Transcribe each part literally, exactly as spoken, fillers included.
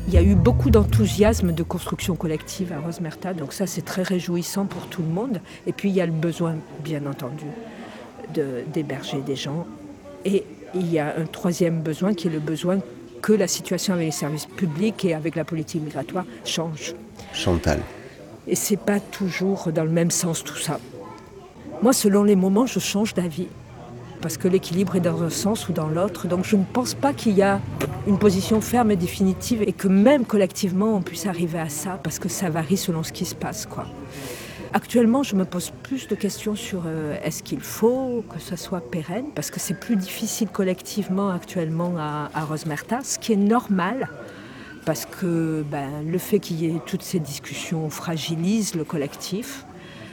Il y a eu beaucoup d'enthousiasme de construction collective à Rosmerta, donc ça c'est très réjouissant pour tout le monde. Et puis il y a le besoin, bien entendu, de, d'héberger des gens. Et il y a un troisième besoin qui est le besoin que la situation avec les services publics et avec la politique migratoire change. Chantal. Et c'est pas toujours dans le même sens tout ça. Moi, selon les moments, je change d'avis. Parce que l'équilibre est dans un sens ou dans l'autre. Donc je ne pense pas qu'il y a une position ferme et définitive et que même collectivement on puisse arriver à ça parce que ça varie selon ce qui se passe, quoi. Actuellement, je me pose plus de questions sur euh, est-ce qu'il faut que ça soit pérenne parce que c'est plus difficile collectivement actuellement à, à Rosmerta, ce qui est normal parce que ben, le fait qu'il y ait toutes ces discussions fragilise le collectif.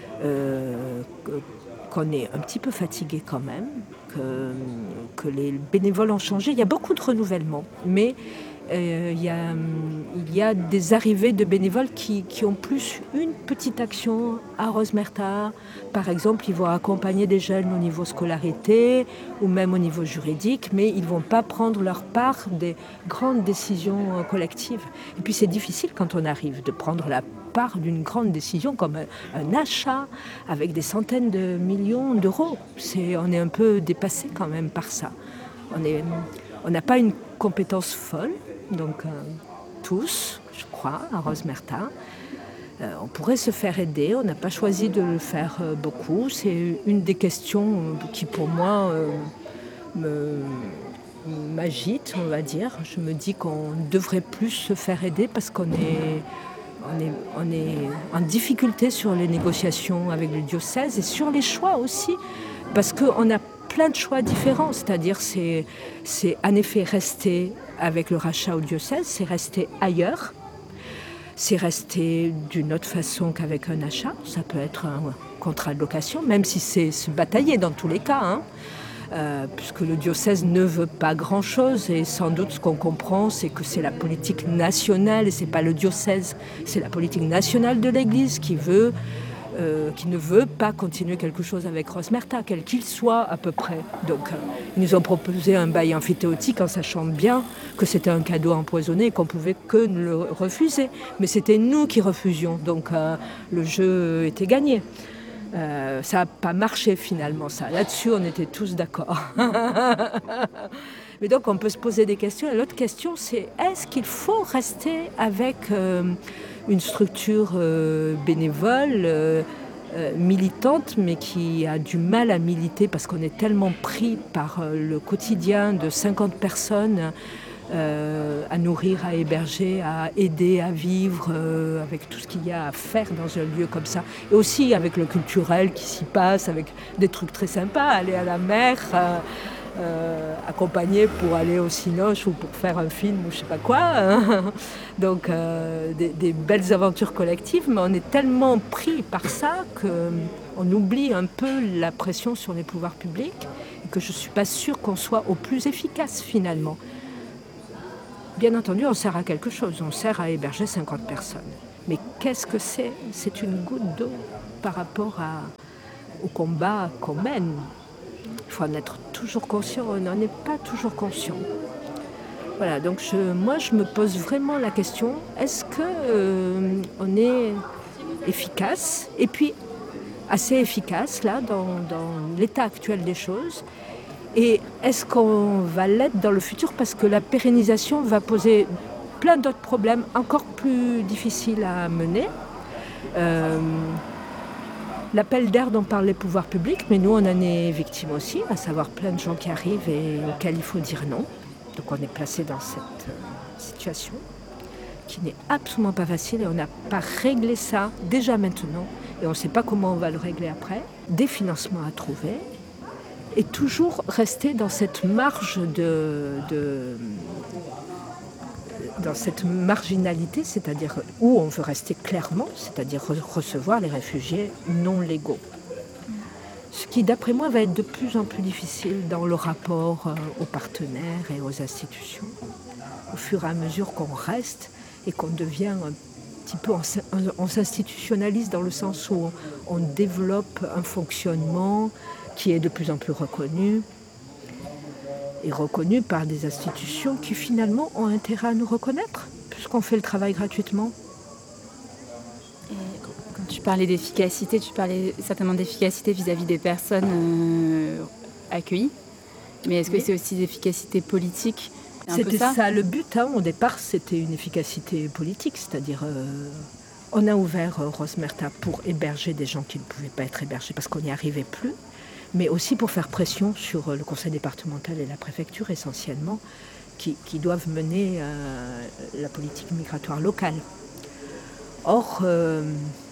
Euh, qu'on est un petit peu fatigué quand même, que, que les bénévoles ont changé. Il y a beaucoup de renouvellement, mais euh, il, y a, il y a des arrivées de bénévoles qui, qui ont plus une petite action à Rosmerta. Par exemple, ils vont accompagner des jeunes au niveau scolarité ou même au niveau juridique, mais ils ne vont pas prendre leur part des grandes décisions collectives. Et puis c'est difficile quand on arrive de prendre la part d'une grande décision comme un, un achat avec des centaines de millions d'euros. C'est, on est un peu dépassé quand même par ça. On est, on n'a pas une compétence folle, donc euh, tous, je crois, à Rosmerta. Euh, on pourrait se faire aider, on n'a pas choisi de le faire euh, beaucoup. C'est une des questions qui pour moi euh, me, m'agite, on va dire. Je me dis qu'on devrait plus se faire aider parce qu'on est... On est, on est en difficulté sur les négociations avec le diocèse et sur les choix aussi, parce qu'on a plein de choix différents. C'est-à-dire, c'est, c'est en effet rester avec le rachat au diocèse, c'est rester ailleurs, c'est rester d'une autre façon qu'avec un achat. Ça peut être un contrat de location, même si c'est se batailler dans tous les cas, hein. Euh, puisque le diocèse ne veut pas grand-chose et sans doute ce qu'on comprend c'est que c'est la politique nationale et c'est pas le diocèse, c'est la politique nationale de l'Église qui veut, euh, qui ne veut pas continuer quelque chose avec Rosmerta, quel qu'il soit à peu près. Donc euh, ils nous ont proposé un bail amphithéotique en sachant bien que c'était un cadeau empoisonné et qu'on pouvait que le refuser. Mais c'était nous qui refusions, donc euh, le jeu était gagné. Euh, ça n'a pas marché finalement, ça. Là-dessus, on était tous d'accord. Mais donc, on peut se poser des questions. Et l'autre question, c'est est-ce qu'il faut rester avec euh, une structure euh, bénévole, euh, euh, militante, mais qui a du mal à militer parce qu'on est tellement pris par euh, le quotidien de cinquante personnes Euh, à nourrir, à héberger, à aider, à vivre, euh, avec tout ce qu'il y a à faire dans un lieu comme ça. Et aussi avec le culturel qui s'y passe, avec des trucs très sympas, aller à la mer, euh, euh, accompagner pour aller au Cinoche ou pour faire un film ou je sais pas quoi. Hein. Donc euh, des, des belles aventures collectives, mais on est tellement pris par ça qu'on oublie un peu la pression sur les pouvoirs publics et que je ne suis pas sûre qu'on soit au plus efficace finalement. Bien entendu, on sert à quelque chose, on sert à héberger cinquante personnes. Mais qu'est-ce que c'est ? C'est une goutte d'eau par rapport à, au combat qu'on mène. Il faut en être toujours conscient, on n'en est pas toujours conscient. Voilà, donc je, moi je me pose vraiment la question, est-ce qu'on euh, est efficace ? Et puis assez efficace là dans, dans l'état actuel des choses. Et est-ce qu'on va l'être dans le futur ? Parce que la pérennisation va poser plein d'autres problèmes encore plus difficiles à mener. Euh, l'appel d'air dont parlent les pouvoirs publics, mais nous on en est victimes aussi, à savoir plein de gens qui arrivent et auxquels il faut dire non. Donc on est placé dans cette euh, situation qui n'est absolument pas facile et on n'a pas réglé ça déjà maintenant et on ne sait pas comment on va le régler après. Des financements à trouver. Et toujours rester dans cette marge de, de dans cette marginalité, c'est-à-dire où on veut rester clairement, c'est-à-dire recevoir les réfugiés non légaux. Ce qui, d'après moi, va être de plus en plus difficile dans le rapport aux partenaires et aux institutions, au fur et à mesure qu'on reste et qu'on devient un petit peu, on s'institutionnalise dans le sens où on développe un fonctionnement qui est de plus en plus reconnu, et reconnu par des institutions qui finalement ont intérêt à nous reconnaître, puisqu'on fait le travail gratuitement. Et quand tu parlais d'efficacité, tu parlais certainement d'efficacité vis-à-vis des personnes euh, accueillies. Mais est-ce que oui. c'est aussi d'efficacité politique? C'était ça, ça le but. Hein. Au départ, c'était une efficacité politique, c'est-à-dire euh, on a ouvert euh, Rosmerta pour héberger des gens qui ne pouvaient pas être hébergés parce qu'on n'y arrivait plus, mais aussi pour faire pression sur euh, le conseil départemental et la préfecture essentiellement, qui, qui doivent mener euh, la politique migratoire locale. Or, euh,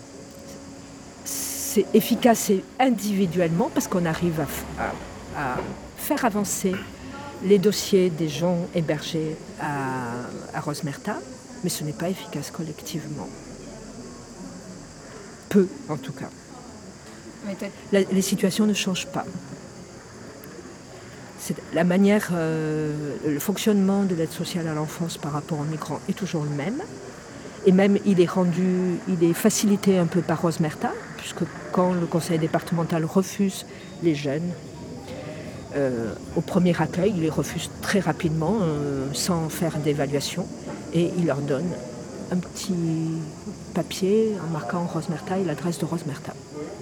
c'est efficace individuellement parce qu'on arrive à, à, à faire avancer les dossiers des gens hébergés à, à Rosmerta, mais ce n'est pas efficace collectivement. Peu, en tout cas. La, les situations ne changent pas. C'est la manière, euh, le fonctionnement de l'aide sociale à l'enfance par rapport aux migrants est toujours le même. Et même, il est rendu, il est facilité un peu par Rosmerta, puisque quand le conseil départemental refuse les jeunes, Euh, au premier accueil, ils les refusent très rapidement, euh, sans faire d'évaluation, et ils leur donnent un petit papier en marquant Rosmerta et l'adresse de Rosmerta.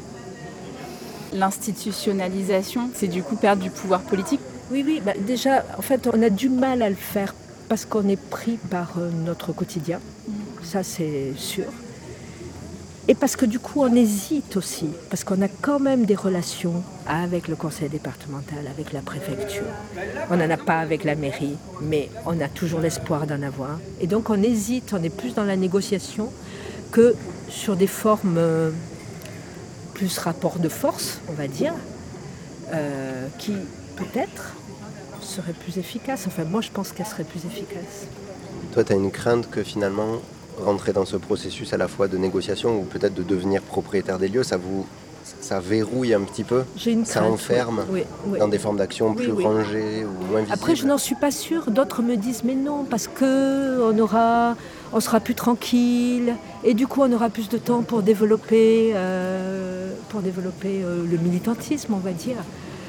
L'institutionnalisation, c'est du coup perdre du pouvoir politique? Oui, oui. Bah déjà, en fait, on a du mal à le faire parce qu'on est pris par euh, notre quotidien. Mmh. Ça, c'est sûr. Et parce que du coup, on hésite aussi, parce qu'on a quand même des relations avec le conseil départemental, avec la préfecture. On n'en a pas avec la mairie, mais on a toujours l'espoir d'en avoir. Et donc on hésite, on est plus dans la négociation que sur des formes euh, plus rapport de force, on va dire, euh, qui peut-être seraient plus efficaces. Enfin, moi, je pense qu'elles seraient plus efficaces. Toi, tu as une crainte que finalement, rentrer dans ce processus à la fois de négociation ou peut-être de devenir propriétaire des lieux, ça vous ça verrouille un petit peu, J'ai une ça crainte, enferme oui, oui. dans des formes d'action oui, plus oui. rangées ou moins visibles. Après, je n'en suis pas sûre. D'autres me disent mais non, parce que on aura, on sera plus tranquille et du coup on aura plus de temps pour développer, euh, pour développer euh, le militantisme, on va dire.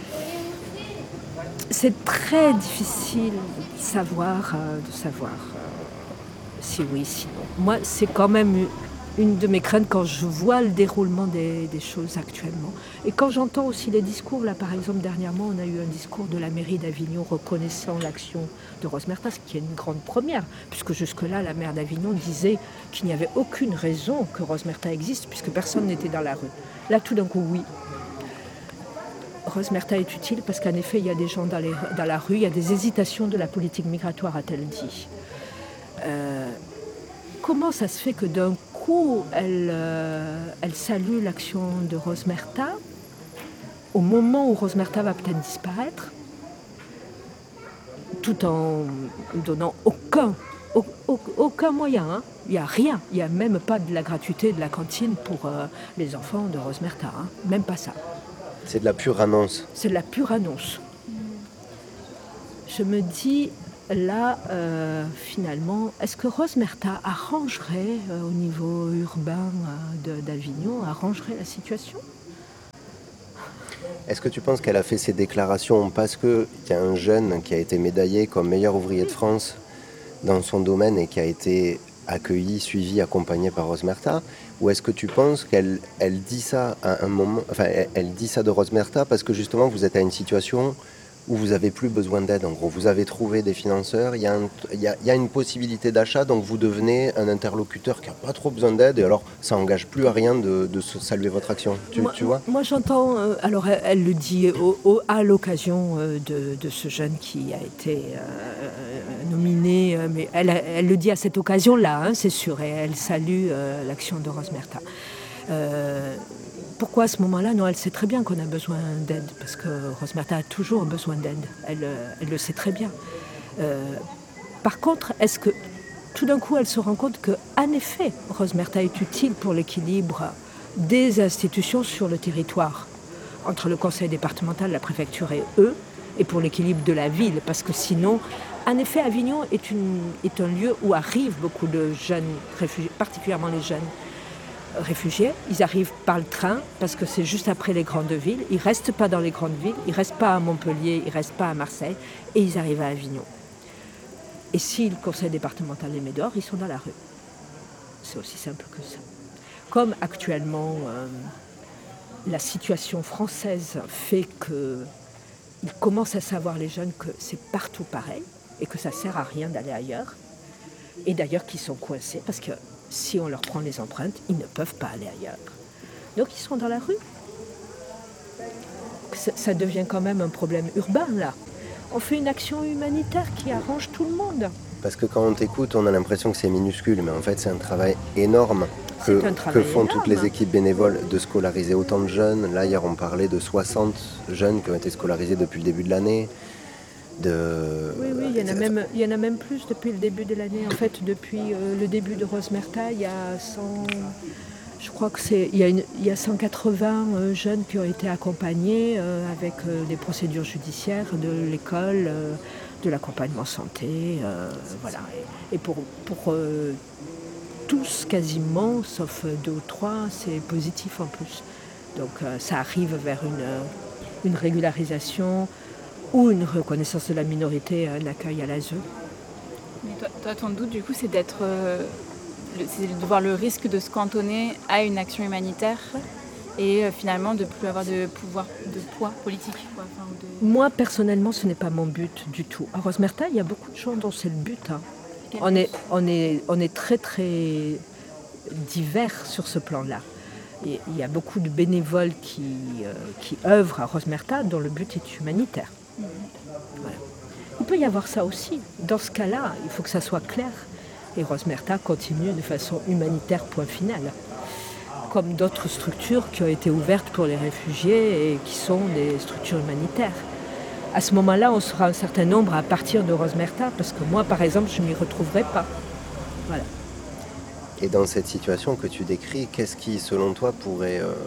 C'est très difficile de savoir, euh, de savoir. Euh, Si oui, sinon. Moi, c'est quand même une de mes craintes quand je vois le déroulement des, des choses actuellement. Et quand j'entends aussi les discours, là par exemple, dernièrement, on a eu un discours de la mairie d'Avignon reconnaissant l'action de Rosmerta, ce qui est une grande première, puisque jusque-là, la maire d'Avignon disait qu'il n'y avait aucune raison que Rosmerta existe, puisque personne n'était dans la rue. Là, tout d'un coup, oui. Rosmerta est utile parce qu'en effet, il y a des gens dans, les, dans la rue, il y a des hésitations de la politique migratoire, a-t-elle dit. Euh, comment ça se fait que d'un coup elle, euh, elle salue l'action de Rosmerta au moment où Rosmerta va peut-être disparaître, tout en donnant aucun, au, au, aucun moyen, hein. Il n'y a rien, il n'y a même pas de la gratuité de la cantine pour euh, les enfants de Rosmerta, hein. Même pas ça. C'est de la pure annonce. C'est de la pure annonce. Je me dis là, euh, finalement, est-ce que Rosmerta arrangerait, euh, au niveau urbain euh, de, d'Avignon, arrangerait la situation? Est-ce que tu penses qu'elle a fait ces déclarations parce qu'il y a un jeune qui a été médaillé comme meilleur ouvrier de France dans son domaine et qui a été accueilli, suivi, accompagné par Rosmerta? Ou est-ce que tu penses qu'elle elle dit ça à un moment, enfin, elle, elle dit ça de Rosmerta parce que justement vous êtes à une situation où vous n'avez plus besoin d'aide, en gros. Vous avez trouvé des financeurs, il y a, un, il y a, il y a une possibilité d'achat, donc vous devenez un interlocuteur qui n'a pas trop besoin d'aide, et alors ça n'engage plus à rien de, de saluer votre action, tu, moi, tu vois? Moi j'entends, euh, alors elle, elle le dit au, au, à l'occasion euh, de, de ce jeune qui a été euh, nominé, euh, mais elle, elle le dit à cette occasion-là, hein, c'est sûr, et elle salue euh, l'action de Rosmerta. Euh, Pourquoi à ce moment-là? Non, elle sait très bien qu'on a besoin d'aide, parce que Rosmerta a toujours besoin d'aide. Elle, elle le sait très bien. Euh, par contre, est-ce que tout d'un coup, elle se rend compte qu'en effet, Rosmerta est utile pour l'équilibre des institutions sur le territoire, entre le conseil départemental, la préfecture et eux, et pour l'équilibre de la ville, parce que sinon, en effet, Avignon est, une, est un lieu où arrivent beaucoup de jeunes réfugiés, particulièrement les jeunes réfugiés. Ils arrivent par le train parce que c'est juste après les grandes villes. Ils ne restent pas dans les grandes villes, ils ne restent pas à Montpellier, ils ne restent pas à Marseille et ils arrivent à Avignon. Et si le conseil départemental les met dehors, ils sont dans la rue. C'est aussi simple que ça. Comme actuellement, euh, la situation française fait qu'ils commencent à savoir, les jeunes, que c'est partout pareil et que ça ne sert à rien d'aller ailleurs. Et d'ailleurs qu'ils sont coincés parce que si on leur prend les empreintes, ils ne peuvent pas aller ailleurs. Donc ils sont dans la rue. Ça, ça devient quand même un problème urbain là. On fait une action humanitaire qui arrange tout le monde. Parce que quand on t'écoute, on a l'impression que c'est minuscule, mais en fait c'est un travail énorme que, un travail que font énorme. toutes les équipes bénévoles de scolariser autant de jeunes. Là hier on parlait de soixante jeunes qui ont été scolarisés depuis le début de l'année. De... Oui, oui, il y en a même, il y en a même plus depuis le début de l'année. En fait, depuis euh, le début de Rosmerta, il y a cent, je crois que c'est, il y a, une, il y a cent quatre-vingts euh, jeunes qui ont été accompagnés euh, avec euh, des procédures judiciaires de l'école, euh, de l'accompagnement santé, euh, voilà. Et, et pour, pour euh, tous quasiment, sauf deux ou trois, c'est positif en plus. Donc euh, ça arrive vers une, une régularisation ou une reconnaissance de la minorité, un accueil à l'A S E. Mais toi, toi, ton doute, du coup, c'est d'être, euh, le, c'est de voir le risque de se cantonner à une action humanitaire et euh, finalement de plus avoir de pouvoir, de poids politique. Quoi, enfin, de... Moi, personnellement, ce n'est pas mon but du tout. À Rosmerta, il y a beaucoup de gens dont c'est le but. Hein. On est, on est, on est très, très divers sur ce plan-là. Et il y a beaucoup de bénévoles qui, euh, qui œuvrent à Rosmerta dont le but est humanitaire. Voilà. Il peut y avoir ça aussi. Dans ce cas-là, il faut que ça soit clair. Et Rosmerta continue de façon humanitaire, point final. Comme d'autres structures qui ont été ouvertes pour les réfugiés et qui sont des structures humanitaires. À ce moment-là, on sera un certain nombre à partir de Rosmerta, parce que moi, par exemple, je ne m'y retrouverai pas. Voilà. Et dans cette situation que tu décris, qu'est-ce qui, selon toi, pourrait euh,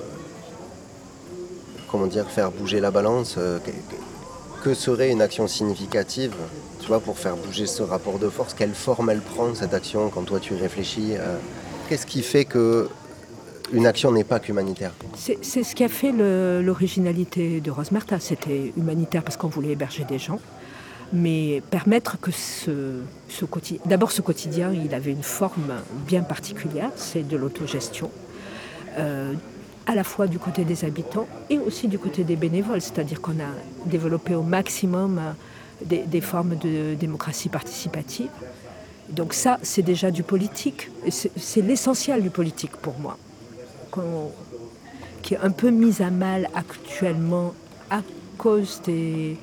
comment dire, faire bouger la balance euh, Que serait une action significative, tu vois, pour faire bouger ce rapport de force? Quelle forme elle prend, cette action, quand toi tu réfléchis euh, Qu'est-ce qui fait qu'une action n'est pas qu'humanitaire? C'est, c'est ce qui a fait le, l'originalité de Rosmerta. C'était humanitaire parce qu'on voulait héberger des gens, mais permettre que ce, ce quotidien... D'abord, ce quotidien, il avait une forme bien particulière, c'est de l'autogestion. Euh, à la fois du côté des habitants et aussi du côté des bénévoles, c'est-à-dire qu'on a développé au maximum des, des formes de démocratie participative. Donc ça, c'est déjà du politique, c'est, c'est l'essentiel du politique pour moi, qu'on, qui est un peu mis à mal actuellement à cause, des,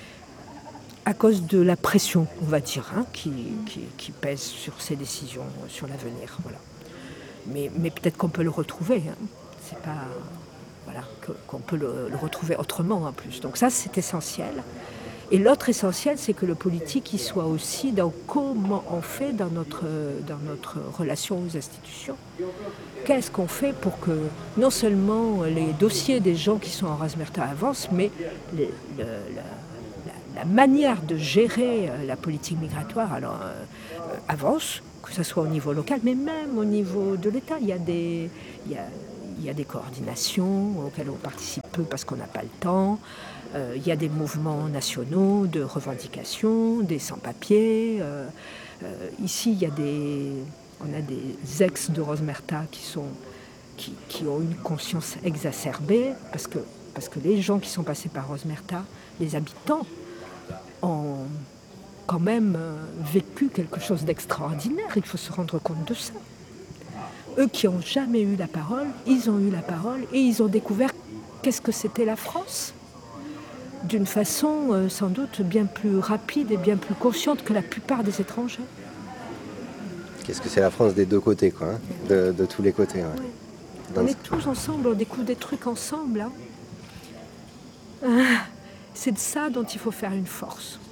à cause de la pression, on va dire, hein, qui, qui, qui pèse sur ces décisions, sur l'avenir. Voilà. Mais, mais peut-être qu'on peut le retrouver. Hein. C'est pas, voilà, que, qu'on peut le, le retrouver autrement en plus. Donc ça, c'est essentiel. Et l'autre essentiel, c'est que le politique y soit aussi dans comment on fait dans notre, dans notre relation aux institutions. Qu'est-ce qu'on fait pour que non seulement les dossiers des gens qui sont en Rosmerta avancent, mais les, le, la, la, la manière de gérer la politique migratoire alors, euh, avance, que ce soit au niveau local, mais même au niveau de l'État. Il y a des... Il y a, Il y a des coordinations auxquelles on participe peu parce qu'on n'a pas le temps. Euh, il y a des mouvements nationaux de revendication, des sans-papiers. Euh, euh, ici, il y a des, on a des ex de Rosmerta qui, sont, qui, qui ont une conscience exacerbée parce que, parce que les gens qui sont passés par Rosmerta, les habitants, ont quand même vécu quelque chose d'extraordinaire. Il faut se rendre compte de ça. Eux qui n'ont jamais eu la parole, ils ont eu la parole et ils ont découvert qu'est-ce que c'était la France, d'une façon euh, sans doute bien plus rapide et bien plus consciente que la plupart des étrangers. Qu'est-ce que c'est la France des deux côtés, quoi, hein, de, de tous les côtés. Ouais. Ouais. On est tous ensemble, on découvre des trucs ensemble. Hein. Ah, c'est de ça dont il faut faire une force.